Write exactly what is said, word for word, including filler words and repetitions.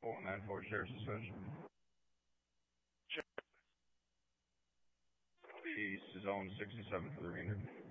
one nine four, share suspension. Check. East zone sixty-seven for the remainder.